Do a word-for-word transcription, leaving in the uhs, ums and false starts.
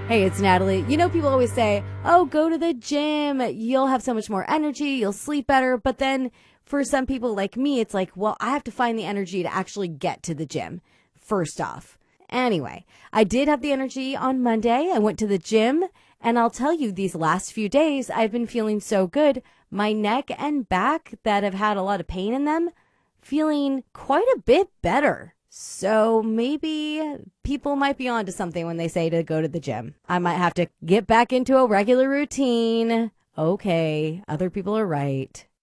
Hey, it's Natalie. You know, people always say, oh, go to the gym. You'll have so much more energy. You'll sleep better. But then for some people like me, it's like, well, I have to find the energy to actually get to the gym first off. Anyway, I did have the energy on Monday. I went to the gym, and I'll tell you, these last few days, I've been feeling so good. My neck and back that have had a lot of pain in them, feeling quite a bit better. So maybe people might be onto something when they say to go to the gym. I might have to get back into a regular routine. Okay, other people are right.